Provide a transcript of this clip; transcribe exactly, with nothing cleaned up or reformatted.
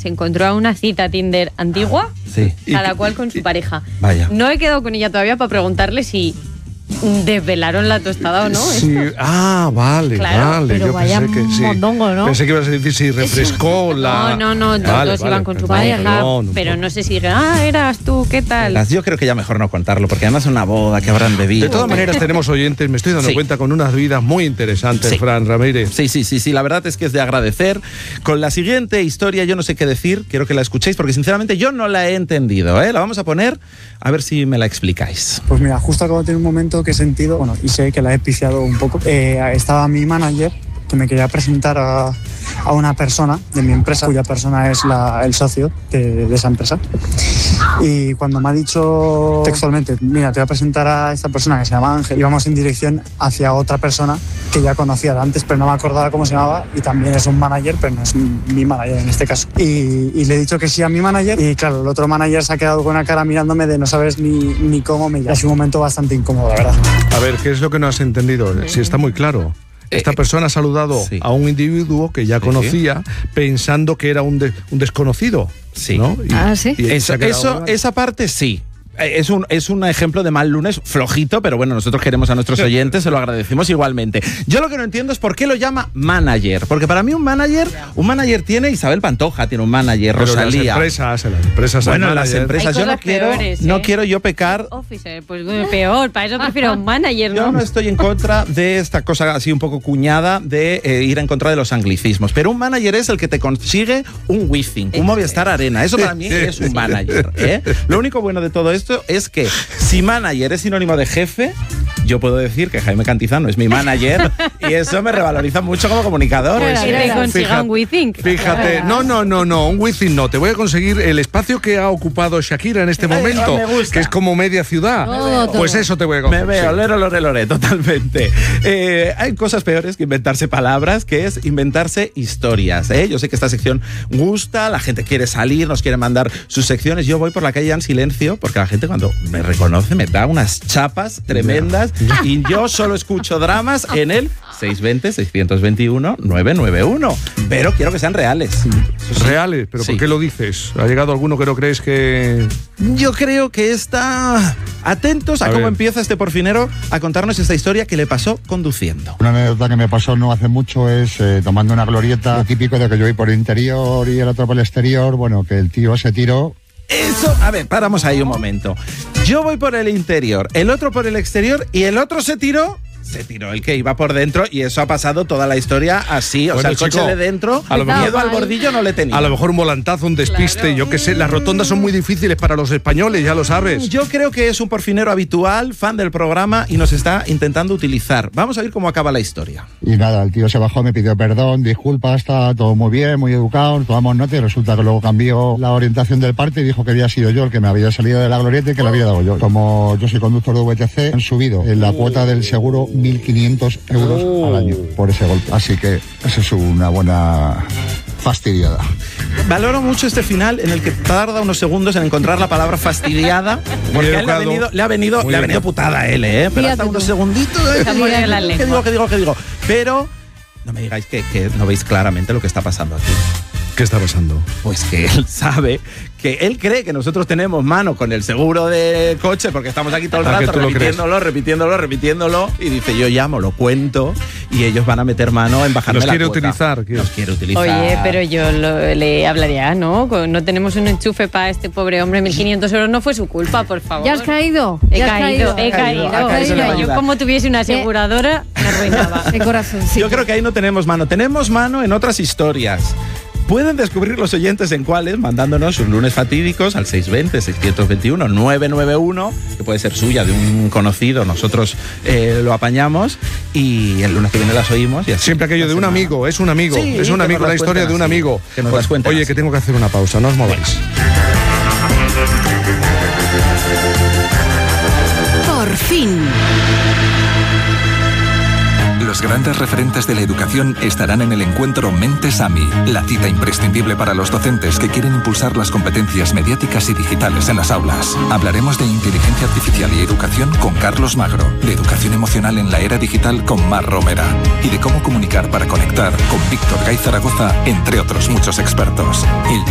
se encontró a una cita Tinder antigua, sí. cada cual con su y, pareja. Vaya. No he quedado con ella todavía para preguntarle si desvelaron la tostada o no. Sí. Ah, vale, claro, vale. Pero Yo vaya pensé que sí. mondongo, ¿no? Pensé que ibas a decir si refrescó la... No, no, no, los vale, dos vale, iban con su perdón, pareja, perdón, pero perdón. no sé si dijeron, ah, eras tú, ¿qué tal? Yo creo que ya mejor no contarlo, porque además es una boda que habrán bebido. De todas maneras tenemos oyentes, me estoy dando Sí. cuenta, con unas vidas muy interesantes, Sí. Fran Ramírez. Sí, sí, sí, sí, la verdad es que es de agradecer. Con la siguiente historia yo no sé qué decir, quiero que la escuchéis porque sinceramente yo no la he entendido, ¿eh? La vamos a poner a ver si me la explicáis. Pues mira, justo acabo de tener un momento que he sentido, bueno, y sé que la he piciado un poco. Eh, estaba mi manager que me quería presentar a, a una persona de mi empresa, cuya persona es la, el socio de, de esa empresa. Y cuando me ha dicho textualmente, mira, te voy a presentar a esta persona que se llama Ángel, íbamos en dirección hacia otra persona que ya conocía de antes, pero no me acordaba cómo se llamaba, y también es un manager, pero no es mi manager en este caso. Y, y le he dicho que sí a mi manager, y claro, el otro manager se ha quedado con una cara mirándome de no sabes ni, ni cómo me llama. Es un momento bastante incómodo, la verdad. A ver, ¿qué es lo que no has entendido? Si está muy claro. Esta persona ha saludado sí. a un individuo que ya Sí. conocía, pensando que era un, de, un desconocido. Sí. ¿no? Y, Ah, ¿sí? y se Eso, ha quedado eso, mal. esa parte sí. Es un, es un ejemplo de mal lunes flojito, pero bueno, nosotros queremos a nuestros oyentes, se lo agradecemos igualmente. Yo lo que no entiendo es por qué lo llama manager, porque para mí un manager, un manager tiene Isabel Pantoja, tiene un manager, Pero Rosalía. las empresas, las empresas Bueno, hay las manager. empresas, Hay yo no cosas quiero, peores, ¿eh? no quiero yo pecar. Officer, pues bueno, peor, para eso prefiero un manager, Yo ¿no? no estoy en contra de esta cosa así un poco cuñada de eh, ir en contra de los anglicismos, pero un manager es el que te consigue un wifi, un Movistar Arena. Eso para mí es un manager, ¿eh? Lo único bueno de todo esto es que si manager es sinónimo de jefe, yo puedo decir que Jaime Cantizano es mi manager y eso me revaloriza mucho como comunicador. Pues que te consiga fíjate, un WeThink. Fíjate, no, no, no, no, un WeThink no. Te voy a conseguir el espacio que ha ocupado Shakira en este momento, me gusta. que es como media ciudad. Todo, todo. Pues eso te voy a Me conseguir. veo, sí. lero, lore, lore, totalmente. Eh, hay cosas peores que inventarse palabras, que es inventarse historias. ¿eh? Yo sé que esta sección gusta, la gente quiere salir, nos quiere mandar sus secciones. Yo voy por la calle en silencio, porque la gente cuando me reconoce me da unas chapas tremendas y yo solo escucho dramas en el seis veinte, seiscientos veintiuno, novecientos noventa y uno. Pero quiero que sean reales. Eso sí. Reales, pero Sí. ¿por qué lo dices? ¿Ha llegado alguno que no crees que...? Yo creo que está... Atentos a, A cómo ver. empieza este porfinero a contarnos esta historia que le pasó conduciendo. Una anécdota que me pasó no hace mucho es eh, tomando una glorieta, lo típico de que yo voy por el interior y el otro por el exterior, bueno, que el tío se tiró. Eso, a ver, paramos ahí un momento. Yo voy por el interior, el otro por el exterior y el otro se tiró. Se tiró el que iba por dentro y eso ha pasado toda la historia así. O Bueno, sea, el coche chico, de dentro, a lo miedo mejor- al bordillo no le tenía. A lo mejor un volantazo, un despiste, Claro. yo qué sé. Las rotondas son muy difíciles para los españoles, ya lo sabes. Yo creo que es un porfinero habitual, fan del programa y nos está intentando utilizar. Vamos a ver cómo acaba la historia. Y nada, el tío se bajó, me pidió perdón, disculpas, está todo muy bien, muy educado, tomamos nota y resulta que luego cambió la orientación del parte y dijo que había sido yo el que me había salido de la glorieta y que le había dado yo. Como yo soy conductor de V T C, han subido en la cuota del seguro mil quinientos euros al año por ese golpe. Así que eso es una buena fastidiada. Valoro mucho este final en el que tarda unos segundos en encontrar la palabra fastidiada. Porque a él le ha educado. venido, le ha venido, Muy le ha venido educado. putada a él, ¿eh? Pero Fíjate hasta tú. unos segunditos. ¿eh? Está muy bien la ¿Qué lengua. digo, qué digo, qué digo? Pero no me digáis que, que no veis claramente lo que está pasando aquí. ¿Qué está pasando? Pues que él sabe, que él cree que nosotros tenemos mano con el seguro de coche porque estamos aquí todo el Ah, que rato tú lo repitiéndolo, repitiéndolo, repitiéndolo y dice yo llamo, lo cuento y ellos van a meter mano en bajarme Nos la quiere cuota. utilizar, quiere. Nos quiere utilizar. Oye, pero yo lo- le hablaría, ¿no? Con- No tenemos un enchufe para este pobre hombre, mil quinientos euros no fue su culpa, por favor. ¿Ya has caído? He ¿Ya has caído, he Ha caído, caído. ha caído, Mira, le va a yo ayudar. como tuviese una aseguradora, me arruinaba. De corazón, sí. Yo creo que ahí no tenemos mano, tenemos mano en otras historias. Pueden descubrir los oyentes en cuáles, mandándonos sus lunes fatídicos al seis veinte, seiscientos veintiuno, novecientos noventa y uno, que puede ser suya, de un conocido, nosotros eh, lo apañamos y el lunes que viene las oímos. Y así Siempre aquello de un semana. amigo, es un amigo, Sí, es un que amigo, nos la las historia cuenten de un así, amigo. que nos las cuenten Oye, así. que tengo que hacer una pausa, no os mováis. Por fin. Los grandes referentes de la educación estarán en el encuentro Mentes AMI, la cita imprescindible para los docentes que quieren impulsar las competencias mediáticas y digitales en las aulas. Hablaremos de inteligencia artificial y educación con Carlos Magro, de educación emocional en la era digital con Mar Romera y de cómo comunicar para conectar con Víctor Gay Zaragoza, entre otros muchos expertos. El